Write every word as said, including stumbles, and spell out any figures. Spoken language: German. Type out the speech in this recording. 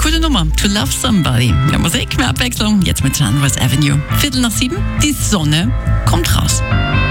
coole Nummer. To Love Somebody. Mehr Musik, mehr Abwechslung. Jetzt mit Sunrise Avenue. Viertel nach sieben. Die Sonne kommt raus.